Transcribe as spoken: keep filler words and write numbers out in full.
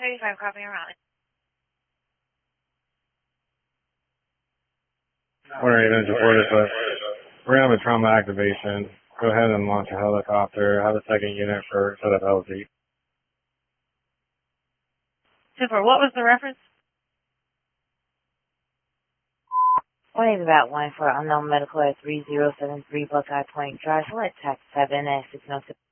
thirty-five, copy and rally. Order eight engine order, but we're going to have a trauma activation. Go ahead and launch a helicopter. Have a second unit for set up L Z. Super, what was the reference? Wave about one for unknown medical at three zero seven three Buckeye Point Drive, flight tax seven at six oh six.